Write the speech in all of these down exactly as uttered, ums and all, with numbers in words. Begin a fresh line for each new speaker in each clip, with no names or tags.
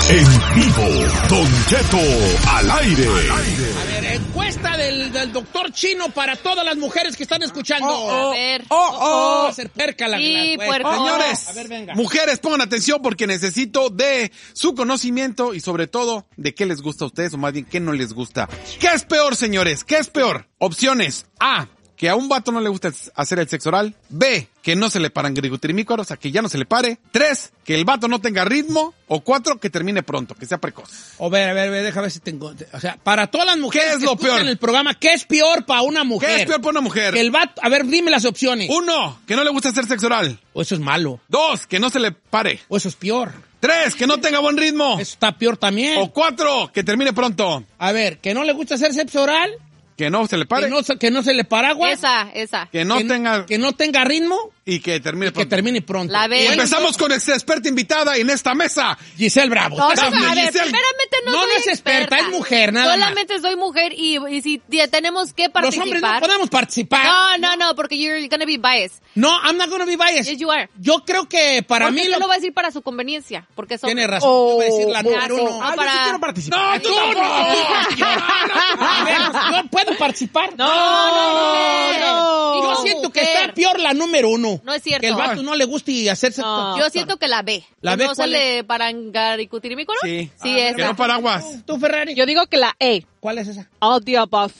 En vivo, Don Cheto al aire.
A ver, encuesta del, del doctor Chino para todas las mujeres que están escuchando.
Oh, oh,
a ver.
oh, oh.
Va a ser puerca la,
Sí,
la
puerco.
Señores,
A ver, venga.
mujeres, pongan atención porque necesito de su conocimiento y sobre todo de qué les gusta a ustedes o más bien qué no les gusta. ¿Qué es peor, señores? ¿Qué es peor? Opciones A, que a un vato no le gusta hacer el sexo oral. B, que no se le paran grigotrimícoros, o sea, que ya no se le pare. Tres, que el vato no tenga ritmo. O cuatro, que termine pronto, que sea precoz.
O ver, a ver, a ver, déjame ver si tengo. O sea, para todas las mujeres
¿Qué es
que
lo
escuchan
peor?
el programa, ¿qué es peor para una mujer?
¿Qué es peor para una mujer?
Que el vato, a ver, dime las opciones.
Uno, que no le gusta hacer sexo oral.
O eso es malo.
Dos, que no se le pare.
O eso es peor.
Tres, que no tenga buen ritmo.
Eso está peor también.
O cuatro, que termine pronto.
A ver, que no le gusta hacer sexo oral.
Que no se le pare.
Que no, se- que no se le paraguas.
Esa, esa.
Que no
que,
tenga...
que no tenga ritmo.
Y que termine
Que
pronto.
termine pronto.
La B.
Y empezamos con esta experta invitada en esta mesa.
Giselle Bravo.
No, no,
Estás
a ver,
Giselle.
primeramente no,
No,
soy
no es experta, es mujer, nada más.
Solamente soy mujer y, y si ya tenemos que
Los
participar.
hombres no podemos participar.
No, no, no, porque you're gonna be biased.
No, I'm not gonna be biased.
Yes, you are.
Yo creo que para
Porque
mí
usted
lo...
lo va a decir para su conveniencia, porque son...
Tiene razón, yo voy a decir la número
no,
uno.
no, para...
participar. No, tú no. A ver, ¿yo puedo participar?
No, no,
Yo
no,
siento que
mujer.
está peor la número uno.
No es cierto.
Que el vato no le guste y hacerse...
No, yo siento que la B.
¿La
¿Que
B
¿No se
cuál
le parangaricutirimícono?
Sí.
Sí,
Que
esa.
no paraguas.
¿Tú, Ferrari?
Yo digo que la E.
¿Cuál es esa?
All the above.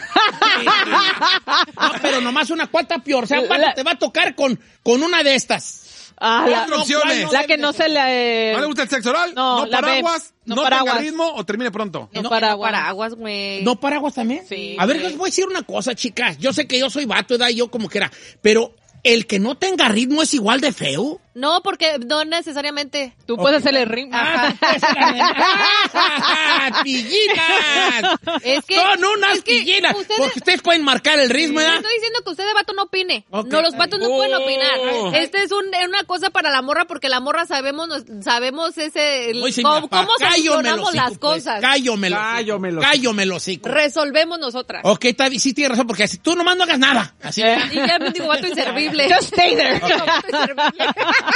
No, pero nomás una cuarta peor. O sea, un vato
La-
te va a tocar con, con una de estas.
Ah, la,
Cuatro opciones.
la que no se le...
¿No le gusta el sexo oral?
No,
¿No
la B.
paraguas?
No
¿No,
paraguas.
tenga ritmo o termine pronto?
No,
No,
paraguas.
paraguas.
Paraguas, güey.
¿No paraguas también?
Sí.
A ver, les voy a decir una cosa, chicas. Yo sé que yo soy vato, edad, yo como quiera. Pero el que no tenga ritmo es igual de feo.
No, porque no necesariamente.
Tú puedes hacerle ritmo.
Ah, ¡Ah, pillinas!
Es que...
Son unas
es que
pillinas.
ustedes-
Porque ustedes pueden marcar el ritmo,
No
¿verdad?
estoy diciendo que usted de vato no opine.
Ok,
No, los
está
vatos
bien.
no pueden
Oh.
opinar. Este es un, una cosa para la morra porque la morra sabemos nos- sabemos ese el-
Oye, sí,
cómo,
mi papá,
cómo
cállome
solucionamos
los
las
hocico, pues.
cosas.
Cállome los
Cállome los
Cállome los hocico.
Resolvemos nosotras.
Ok, está bien, sí tienes razón, porque si tú nomás no hagas nada. Así.
Y ya me digo vato inservible.
Just stay there.
Vato inservible.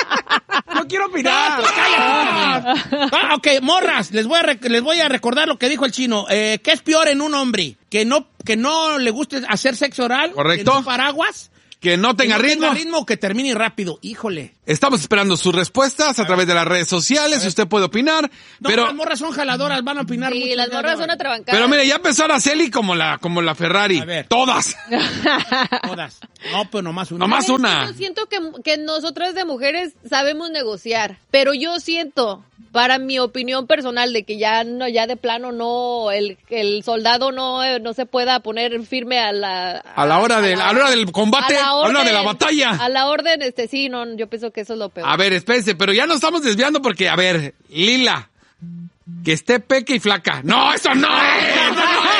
Yo quiero
Ah,
opinar.
pues cállate. Ah, ok, morras, les voy a rec- les voy a recordar lo que dijo el chino. Eh, ¿Qué es peor en un hombre? Que no que no le guste hacer sexo oral.
Correcto.
Que no paraguas.
Que no
Que
tenga
no
ritmo.
tenga ritmo o que termine rápido. Híjole.
Estamos esperando sus respuestas a través de las redes sociales. Usted puede opinar.
No,
pero,
las morras son jaladoras, van a opinar mucho.
Sí, las
ya
morras
no.
son atrabancadas.
pero mire, ya empezó Araceli como la, como la Ferrari.
A ver.
Todas.
Todas. No, pero nomás una.
Nomás
Es que
una.
Yo siento que, que nosotras de mujeres sabemos negociar, pero yo siento, para mi opinión personal, de que ya no, ya de plano no, el, el soldado no, eh, no se pueda poner firme a la...
A la hora del, a la hora del combate, a la hora de la batalla.
A la orden, este, sí, no, yo pienso que eso es lo peor.
A ver, espérense, pero ya nos estamos desviando porque, a ver, Lila, que esté peque y flaca. ¡No, eso no es! ¡Eso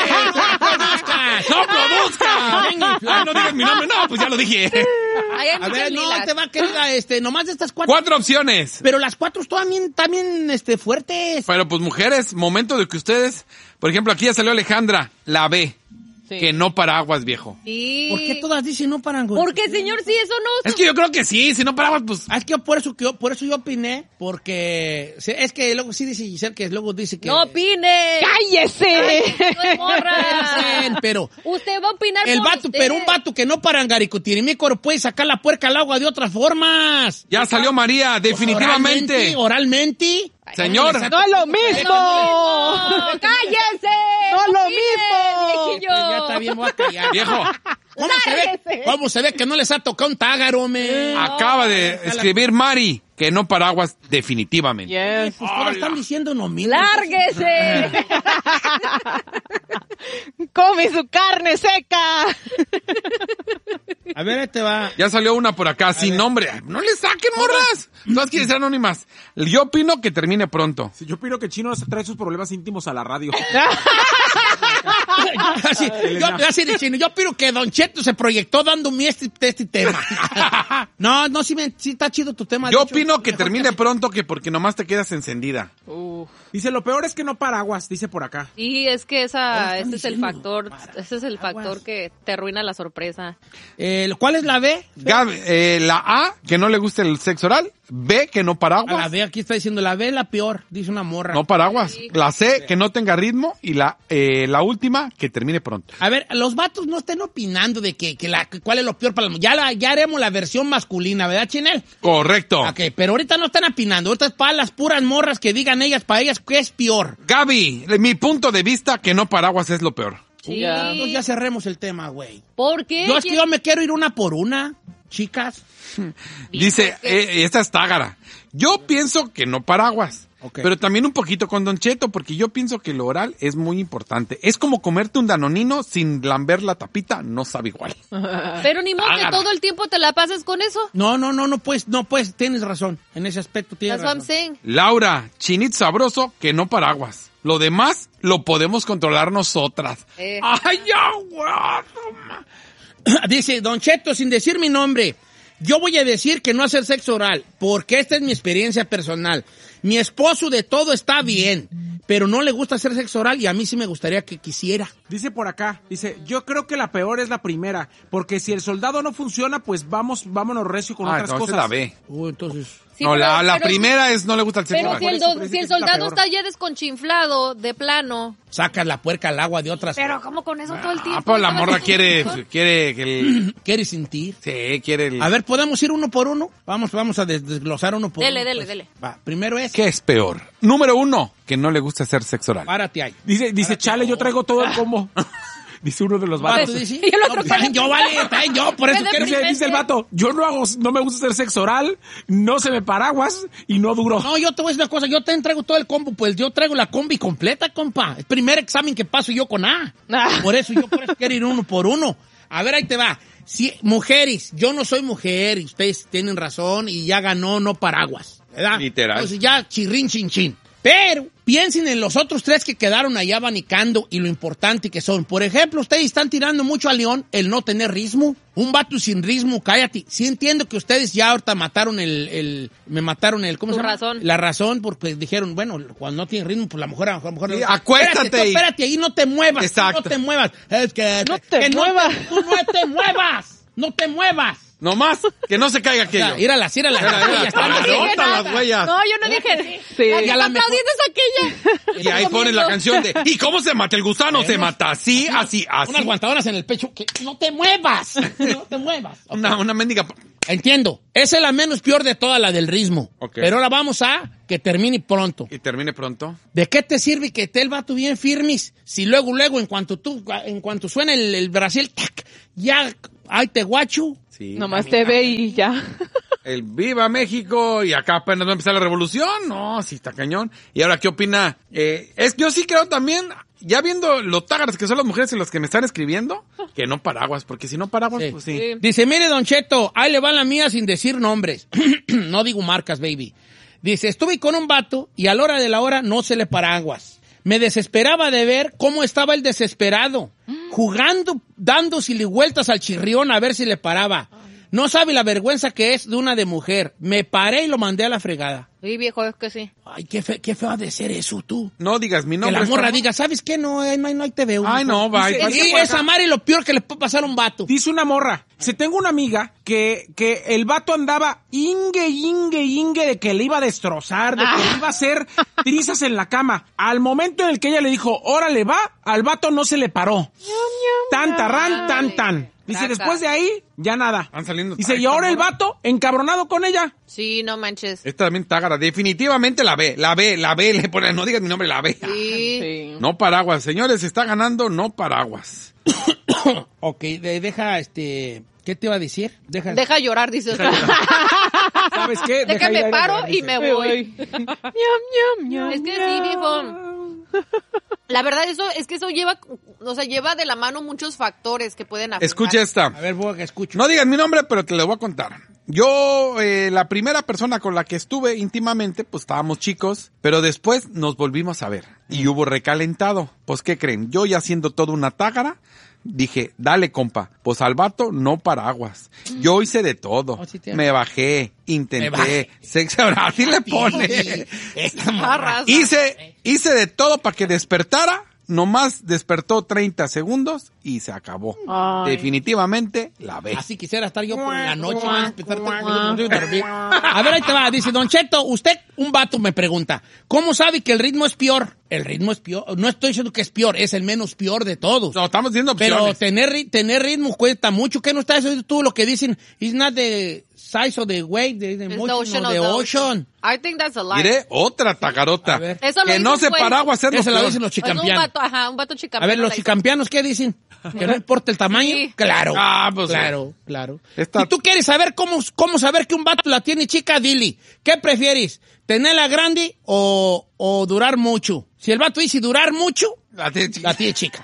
no es! ¡No produzca! Ay, no digas mi nombre, no, pues ya lo dije.
Ahí hay
A
muchas
ver, no,
lilas.
te va, querida, este, nomás de estas cuatro.
Cuatro opciones.
Pero las cuatro también, también, este, fuertes.
Pero pues mujeres, momento de que ustedes, por ejemplo, aquí ya salió Alejandra, la B, que no paraguas, viejo.
Sí.
¿Por qué todas dicen no paran?
Porque, señor, sí, eso no...
Es que yo creo que sí, si no paraguas, pues...
Ah, es que yo por eso que yo, por eso yo opiné, porque se- es que luego sí dice Giselle que luego dice que
¡No opine!
¡Cállese!
No es morra.
Espérense, pero
Usted va a opinar
el
por
vato,
usted.
pero un vato que no parangaricutirimícoro puede sacar la puerca al agua de otras formas.
Ya salió María, definitivamente.
Oralmente, oralmente.
Señor.
¡No es lo mismo!
¡No, cállense!
¡No es lo
Opinen,
mismo!
viejillo.
Ya está bien, voy a callar.
Viejo,
¿Cómo se, ve,
Lárguese.
¿Cómo se ve que no les ha tocado un tágaro, me?
acaba de escribir Mari, que no paraguas, definitivamente.
Yes.
Pues todas están diciendo lo mismo.
¡Lárguese!
¡Come su carne seca!
A ver, ahí te va.
Ya salió una por acá, sin nombre. Ay, no le saquen, morras. Todas quieren ser anónimas. Yo opino que termine pronto.
Sí, yo opino que Chino trae sus problemas íntimos a la radio.
Así, yo, así de chino, yo opino que Don Cheto se proyectó dándome este, este tema. No, no, sí, me, sí está chido tu tema.
Yo
de hecho,
opino que
mejor
termine
así.
pronto que porque nomás te quedas encendida.
Dice, lo peor es que no paraguas, dice por acá.
Sí, es que esa,
Ahora están
ese es el
diciendo,
factor,
para,
ese es el
aguas.
factor que te arruina la sorpresa.
Eh, Eh, ¿Cuál es la B?
Gaby, eh, la A, que no le gusta el sexo oral. B, que no
A la
paraguas.
B, aquí está diciendo la B es la peor, dice una morra.
No paraguas. La C, que no tenga ritmo. Y la eh, la última, que termine pronto.
A ver, los vatos no estén opinando de que, que la, que cuál es lo peor para las mujeres. Ya, la- ya haremos la versión masculina, ¿verdad, Chinel?
Correcto.
Ok, pero ahorita no están opinando. Ahorita es para las puras morras que digan ellas, para ellas, ¿qué es peor?
Gaby, mi punto de vista, que no paraguas es lo peor.
Sí.
Ya.
Entonces ya cerremos el tema, güey.
¿Por qué?
Yo es que yo me quiero ir una por una, chicas.
Dice, eh, esta es tágara. Yo pienso que no paraguas.
Ok.
Pero también un poquito con Don Cheto, porque yo pienso que lo oral es muy importante. Es como comerte un danonino sin lamber la tapita, no sabe igual.
Pero ni modo que
Hágala.
todo el tiempo te la pases con eso.
No, no, no, no puedes, no puedes, tienes razón. En ese aspecto tienes
That's what I'm
razón.
saying.
Laura, chinit sabroso, que no paraguas. Lo demás lo podemos controlar nosotras.
Eh.
¡Ay, ya, güey! toma. Dice, Don Cheto, sin decir mi nombre, yo voy a decir que no hacer sexo oral, porque esta es mi experiencia personal. Mi esposo de todo está bien, pero no le gusta hacer sexo oral y a mí sí me gustaría que quisiera.
Dice por acá, dice, yo creo que la peor es la primera, porque si el soldado no funciona, pues vamos, vámonos recio con
Ah,
otras
entonces
cosas.
la B.
Uh, entonces...
Sí,
no,
pero-
la, la
pero-
primera es no le gusta el sexo
Pero
oral.
si el,
Por eso,
do-
por eso
si el
es la
soldado
peor.
está ya desconchinflado, de plano.
Sacas la puerca al agua de otras.
Pero ¿cómo con eso todo el tiempo?
Ah, pero la morra quiere, quiere que el...
¿Quieres sentir?
Sí, quiere el...
A ver, ¿podemos ir uno por uno? Vamos, vamos a des- desglosar uno por
Dele,
uno.
dele,
pues.
dele.
Va, primero es...
¿Qué es peor? Número uno, que no le gusta hacer sexo oral.
Párate ahí.
Dice, dice, chale, yo traigo todo el combo. Dice uno de los
Vato,
vatos.
dice,
Y el otro
no, pues,
con-
yo, vale, está bien, yo, por eso
Puede
quiero...
ser-
Dice, dice el vato, yo no hago, no me gusta hacer sexo oral, no se me paraguas y no duro.
No, yo te voy a decir una cosa, yo te traigo todo el combo, pues yo traigo la combi completa, compa. El primer examen que paso yo con A.
Ah.
Por eso yo por eso quiero ir uno por uno. A ver, ahí te va. Si, mujeres, yo no soy mujer y ustedes tienen razón y ya ganó no paraguas, ¿verdad?
Literal.
Entonces ya chirrín, chin, chin. Pero piensen en los otros tres que quedaron allá abanicando y lo importante que son. Por ejemplo, ustedes están tirando mucho a León el no tener ritmo. Un vato sin ritmo, cállate. Sí entiendo que ustedes ya ahorita mataron el... el me mataron el... ¿Cómo
Tu
se llama?
razón.
La razón, porque dijeron, bueno, cuando no tiene ritmo, pues la mujer a lo mejor...
Sí,
no-
acuéstate
Espérate, tú,
ahí.
espérate, ahí no te muevas.
Exacto.
No te muevas. Es que...
No te
que
muevas.
tú no te muevas. No te muevas.
No más, que no se caiga
O sea,
aquello.
íralas, íralas.
Mira, mira,
Ellas están
claro.
así.
No dije
Anota las
nada.
huellas.
No, yo no dije.
Sí.
La que
Y a la
está
mejor-
aplaudiendo es aquella.
Y ahí
Estuvo
ponen la
viendo.
canción de ¿y cómo se mata el gusano? Se mata así, así, así.
Unas aguantadoras en el pecho. Que no te muevas. No te muevas. Ok.
Una, una mendiga.
Entiendo. Esa es la menos peor de toda, la del ritmo.
Ok.
Pero ahora vamos a que termine pronto.
Y termine pronto.
¿De qué te sirve que esté el vato bien firmis? Si luego, luego, en cuanto tú, en cuanto suena el, el Brasil, tac, ya, ay, te guacho.
Sí.
Nomás te ve y ya.
El Viva México y acá apenas va a empezar la revolución. No, sí está cañón. Y ahora, ¿qué opina? Eh, es yo sí creo también, ya viendo lo tágaras que son las mujeres y los que me están escribiendo, que no paraguas, porque si no paraguas,
Sí.
pues sí.
Sí.
Dice, mire, Don Cheto, ahí le va la mía sin decir nombres. No digo marcas, baby. Dice, estuve con un vato y a la hora de la hora no se le paraguas. Me desesperaba de ver cómo estaba el desesperado, jugando, dándosele vueltas al chirrión a ver si le paraba. No sabe la vergüenza que es de una de mujer. Me paré y lo mandé a la fregada.
Sí, viejo, es que sí.
Ay, qué, fe, qué feo ha de ser eso, tú.
No digas mi
Que
nombre.
la morra
está-
diga, ¿sabes qué? No, eh, no, no hay T V.
Ay, no, bye.
Y
Dice-
es amar y lo peor que le puede pasar a un vato.
Dice una morra, si tengo una amiga que, que el vato andaba ingue, ingue, ingue de que le iba a destrozar, de que le iba a hacer trizas en la cama. Al momento en el que ella le dijo, órale va, al vato no se le paró. Tan, tarran, tan, tan. Dice,
Caca.
después de ahí, ya nada.
Van saliendo-
Dice,
Ay,
y ahora el
morra.
vato encabronado con ella.
Sí, no manches.
Esta también tágara. Definitivamente la B, la B, la B. Le pone, no digas mi nombre, la B.
Sí.
Sí.
No paraguas. Señores, está ganando no paraguas.
Ok, de- deja, este, ¿qué te iba a decir? Deja,
Deja llorar, dice.
¿Sabes qué?
De
Deja
que
ir a
me
ir a
paro
llorar,
y
dice.
me voy.
Ñam, ñam, ñam,
Es que sí,
ñam.
viejo. La verdad, eso es que eso lleva, o sea, lleva de la mano muchos factores que pueden afectar.
Escucha esta.
A ver, voy a que escucho.
No digas mi nombre, pero te lo voy a contar. Yo, eh, la primera persona con la que estuve íntimamente, pues estábamos chicos, pero después nos volvimos a ver y hubo recalentado. Pues, ¿qué creen? Yo ya siendo toda una tágara, dije, dale, compa, pues al vato no paraguas. Yo hice de todo.
Oh, sí tiene.
Me bajé, intenté,
Me bajé.
sexo oral, así le pone.
Esta morra.
Arrasa.
Hice, hice de todo para que despertara nomás despertó treinta segundos y se acabó.
Ay.
Definitivamente la B.
Así quisiera estar yo por la noche. ¿no? Despertar todo el dormir. A ver, ahí te va. Dice, Don Cheto, usted, un vato me pregunta, ¿cómo sabe que el ritmo es peor? El ritmo es peor. No estoy diciendo que es peor, es el menos peor de todos.
No, estamos diciendo opciones.
Pero tener, ri- tener ritmo cuesta mucho. ¿Qué no estás oyendo tú lo que dicen? It's not the size of the wave, the, the
It's the
motion
ocean
of
of
the
the
ocean.
I think that's a lie.
Mire, otra tagarota.
A ver.
Eso lo
Que
dice
no
un
se
güey.
paraguas es lo
Eso lo
peor.
dicen los
Es un
chicampianos.
vato, ajá, un vato chicampiano.
A ver, los
la hizo.
chicampianos, ¿qué dicen? ¿Que no importa el tamaño?
Sí.
Claro.
Ah, pues,
claro, claro.
Esta-
¿Y tú quieres saber cómo, cómo saber que un vato la tiene chica? Dili. ¿Qué prefieres? ¿Tenerla grande o, o durar mucho? Si el vato dice durar mucho,
La tiene chica.
la tiene chica.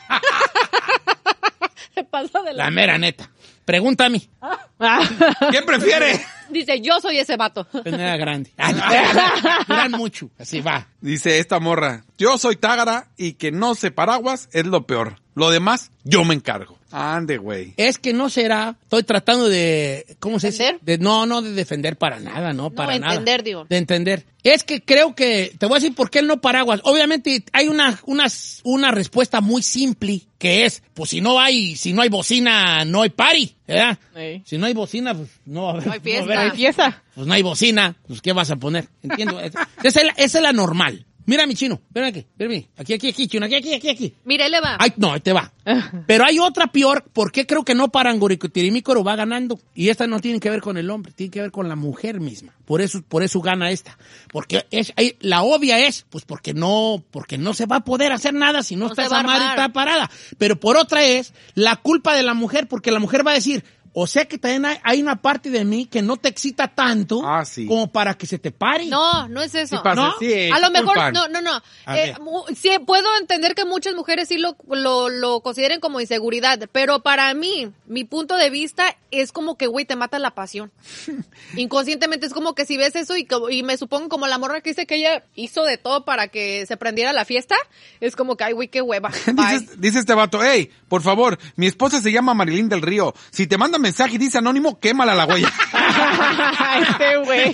Se pasa de la...
La mera neta. Pregunta a mí.
¿Qué prefiere?
Dice, yo soy ese vato.
Tenerla grande. Ah, durar mucho. Así va.
Dice esta morra, yo soy tágara y que no se paraguas es lo peor. Lo demás, yo me encargo. Ande, güey.
Es que no será, estoy tratando de, ¿cómo se dice?
¿Defender?
De, no, no de defender para nada, no, para nada.
entender, digo.
De entender. Es que creo que, te voy a decir por qué el no paraguas. Obviamente hay una, una, una respuesta muy simple que es, pues si no hay, si no hay bocina, no hay party, ¿verdad?
Sí.
Si no hay bocina, pues no va a haber.
No hay fiesta.
no va a haber-
Hay fiesta.
Pues no hay bocina, pues ¿qué vas a poner? Entiendo. Esa esa es la, esa es la normal. Mira mi chino, ven aquí, ven aquí, aquí, aquí, chino, aquí, aquí, aquí, aquí.
Mire, ahí le va.
Ay, no, ahí te va. Pero hay otra peor, porque creo que no paran Goricotirimícoro va ganando. Y esta no tiene que ver con el hombre, tiene que ver con la mujer misma. Por eso, por eso gana esta. Porque es, hay- la obvia es, pues porque no, porque no se va a poder hacer nada si no,
No
está
se
esa
va a
madre
armar.
está parada. Pero por otra es la culpa de la mujer, porque la mujer va a decir, o sea que también hay, hay una parte de mí que no te excita tanto
Ah, sí.
como para que se te pare.
No, no es eso.
Sí pasa,
¿No?
sí,
A lo mejor,
culpan.
no, no, no.
A
Eh,
ver.
mu- sí, puedo entender que muchas mujeres sí lo, lo, lo consideren como inseguridad, pero para mí, mi punto de vista es como que, güey, te mata la pasión. Inconscientemente es como que si ves eso y, como- y me supongo como la morra que dice que ella hizo de todo para que se prendiera la fiesta, es como que, ay, güey, qué hueva. Bye.
Dice, dice este vato, hey, por favor, mi esposa se llama Marilyn del Río. Si te manda mensaje y dice anónimo, quémala la huella.
Este güey.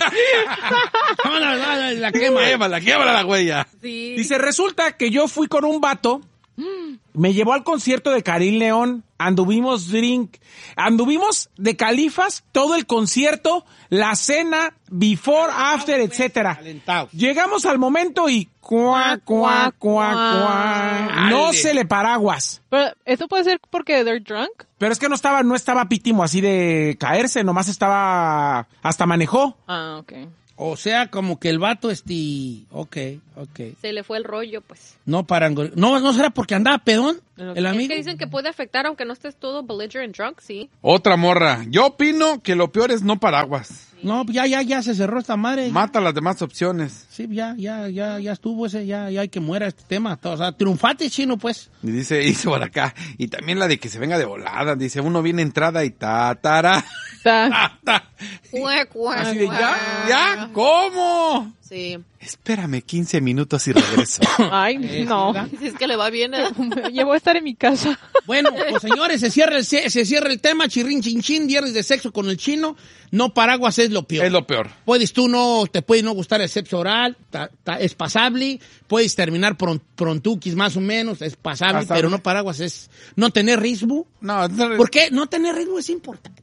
No, no, no, no, la quema.
Quémala, quémala la huella.
Sí.
Dice, resulta que yo fui con un vato, me llevó al concierto de Karim León, anduvimos drink, anduvimos de califas, todo el concierto, la cena, before, after, etcétera.
Calentados.
Llegamos al momento y cuá, cuá, cuá, cuá. No
Dale.
se le paraguas.
Pero eso puede ser porque they're drunk.
Pero es que no estaba, no estaba pítimo así de caerse, nomás estaba, hasta manejó.
Ah, ok.
O sea, como que el vato este... Ok, ok.
Se le fue el rollo, pues.
No paran... gor- No, ¿no será porque andaba pedón el
Es
amigo?
que dicen que puede afectar aunque no estés todo belligerent drunk, sí.
Otra morra, yo opino que lo peor es no paraguas.
No, ya, ya, ya se cerró esta madre.
Mata las demás opciones.
Sí, ya, ya, ya, ya estuvo ese, ya, ya hay que muera este tema. O sea, triunfate, chino, pues.
Y dice, dice por acá, y también la de que se venga de volada. Dice, uno viene entrada y ta, tara.
Está-
ta, ta.
Cuá, cuá,
Así de,
cuá.
¿ya?
¿Ya? ¿Cómo?
Sí.
Espérame quince minutos y regreso.
Ay, no.
¿verdad?
Si es que le va bien. ¿eh?
Ya voy a estar en mi casa.
Bueno, pues señores, se cierra el, se, se cierra el tema, chirrin chin chin, viernes de sexo con el chino. No paraguas es lo peor.
Es lo peor.
Puedes tú no, te puede no gustar el sexo oral, ta- ta- es pasable, puedes terminar pron- prontuquis más o menos, es pasable,
Pasable.
pero no paraguas es no tener ritmo.
No, no,
¿Por qué? No tener ritmo es importante.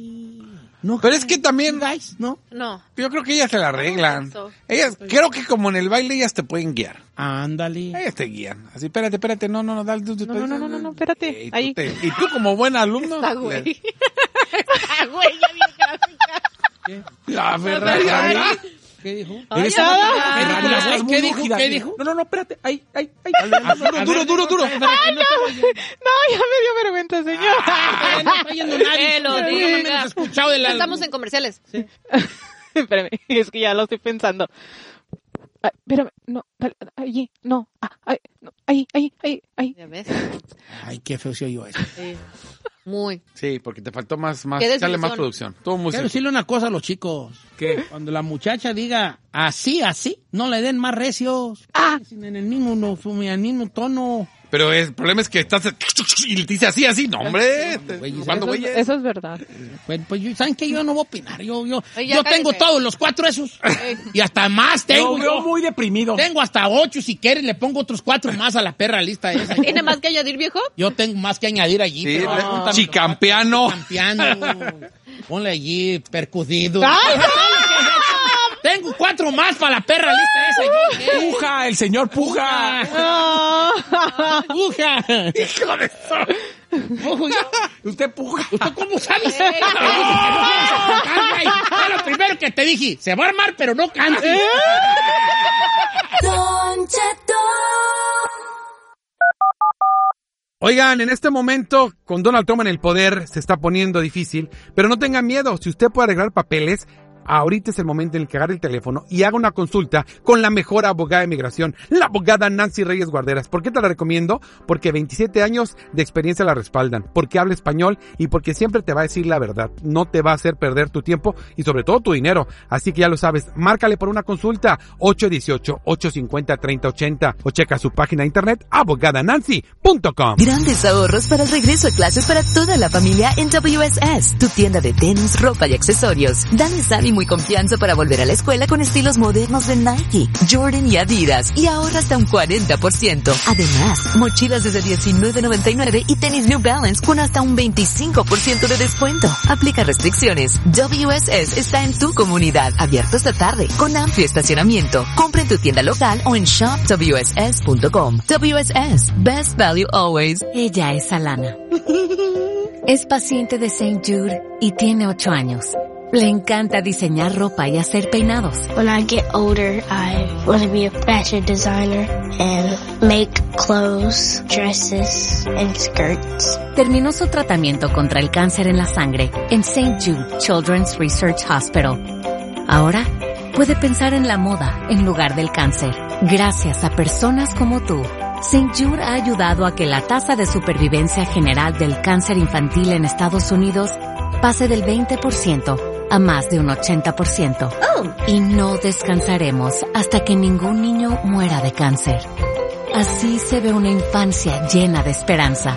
No,
Pero es que también,
guys, ¿no?
No.
yo creo que ellas se la arreglan.
No, eso.
Ellas, creo que como en el baile, ellas te pueden guiar.
Ándale.
Ellas te guían. Así, espérate, espérate, no, no, no, dale. tú- tú-
No, no, no, no, no, no, espérate.
Y tú,
Ahí.
te- y tú como buen alumno.
Está güey.
le-
Está güey, ya bien gráfica.
La Ferrari.
¿Qué dijo?
Ay,
Eres
ya
una-
va.
Ferrari,
Ah,
las cosas muy
¿qué dijo?
rígidas.
¿Qué dijo?
No, no, no, espérate. Ahí, ahí, ahí.
A
Duro,
ver,
duro, duro.
Ay, ay, no,
No, ya me dio vergüenza, señor.
no, no está yendo nadie.
Que lo
No, no, no,
diga.
me has escuchado de la...
Estamos en comerciales.
Espérame, es que ya lo estoy pensando. Ay, espérame, no, dale, allí, no, ah, ay, no, ahí, ahí, ahí, ahí.
Ya ves.
Ay, qué feo se oyó eso.
Sí. Muy.
Sí, porque te faltó más, más,
Qué
echarle
desilusión.
más producción. Todo muy
Quiero
sencillo.
decirle una cosa a los chicos.
¿Qué?
Cuando la muchacha diga así, así, no le den más recios.
Ah.
En el mismo, no, en el mismo tono.
Pero el problema es que estás y te dice así, así, no, hombre.
Güeyes,
¿Cuándo,
Eso,
güeyes?
eso es verdad.
Pues, pues yo- ¿saben qué? Yo no voy a opinar. Yo, yo,
Ay, ya
yo
cállate.
tengo todos los cuatro esos. Y hasta más tengo
Lo veo
yo.
muy deprimido.
Tengo hasta ocho, si quieres, le pongo otros cuatro más a la perra lista esa.
¿Tiene más que añadir, viejo?
Yo tengo más que añadir allí.
Sí,
pero
le-
pregúntame
chicampeano.
los cuatro, chicampeano. Ponle allí, percudido.
¡Ay,
Tengo cuatro más para la perra lista esa. yo, ¿qué?
Puja, el señor Puja.
Puja. Puja. Hijo de eso. Ojo, yo-
Usted puja.
¿Usted cómo sabe? Me dices que no vienes a cantar, güey. Fue lo primero que te dije. Se va a armar, pero no cante.
Oigan, en este momento, con Donald Trump en el poder, se está poniendo difícil, pero no tengan miedo, si usted puede arreglar papeles, ahorita es el momento en el que agarre el teléfono y haga una consulta con la mejor abogada de migración, la abogada Nancy Reyes Guarderas. ¿Por qué te la recomiendo? Porque veintisiete años de experiencia la respaldan, porque habla español y porque siempre te va a decir la verdad. No te va a hacer perder tu tiempo y sobre todo tu dinero. Así que ya lo sabes, márcale por una consulta ocho uno ocho, ocho cinco cero, tres cero ocho cero o checa su página de internet abogada nancy punto com.
Grandes ahorros para el regreso a clases para toda la familia en W S S, tu tienda de tenis, ropa y accesorios. Dales ánimo y confianza para volver a la escuela con estilos modernos de Nike, Jordan y Adidas y ahorra hasta un cuarenta por ciento. Además, mochilas desde diecinueve noventa y nueve y tenis New Balance con hasta un veinticinco por ciento de descuento. Aplica restricciones. W S S está en tu comunidad, abierto esta tarde, con amplio estacionamiento. Compra en tu tienda local o en shop w s s punto com. W S S, best value always.
Ella es Alana. Es paciente de Saint Jude y tiene ocho años. Le encanta diseñar ropa y hacer peinados.
When I get older, I want to be a fashion designer and make clothes, dresses, and skirts.
Terminó su tratamiento contra el cáncer en la sangre en Saint Jude Children's Research Hospital. Ahora puede pensar en la moda en lugar del cáncer. Gracias a personas como tú, Saint Jude ha ayudado a que la tasa de supervivencia general del cáncer infantil en Estados Unidos pase del veinte por ciento a más de un ochenta por ciento. Y no descansaremos hasta que ningún niño muera de cáncer. Así se ve una infancia llena de esperanza.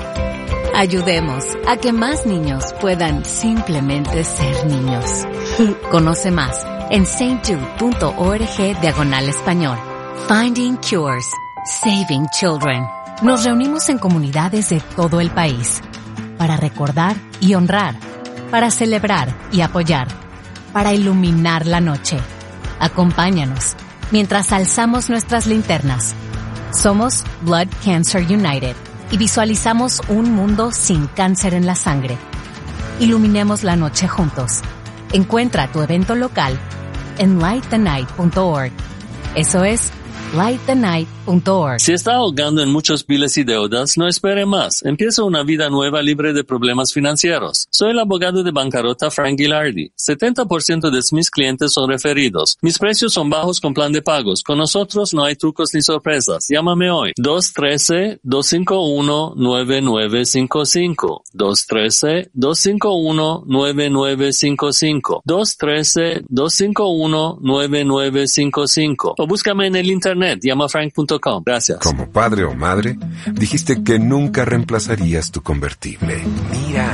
Ayudemos a que más niños puedan simplemente ser niños. Conoce más en saintjude.org diagonal español. Finding Cures. Saving Children. Nos reunimos en comunidades de todo el país para recordar y honrar, para celebrar y apoyar, para iluminar la noche. Acompáñanos mientras alzamos nuestras linternas. Somos Blood Cancer United y visualizamos un mundo sin cáncer en la sangre. Iluminemos la noche juntos. Encuentra tu evento local en light the night punto org. Eso es light the night punto org.
Si está ahogando en muchos biles y deudas, no espere más. Empieza una vida nueva libre de problemas financieros. Soy el abogado de bancarrota Frank Gilardi. setenta por ciento de mis clientes son referidos. Mis precios son bajos con plan de pagos. Con nosotros no hay trucos ni sorpresas. Llámame hoy. dos uno tres, dos cinco uno, nueve nueve cinco cinco. dos uno tres, dos cinco uno, nueve nueve cinco cinco. dos uno tres, dos cinco uno, nueve nueve cinco cinco. O búscame en el internet. Llama frank punto com. Gracias.
Como padre o madre, dijiste que nunca reemplazarías tu convertible. Mira,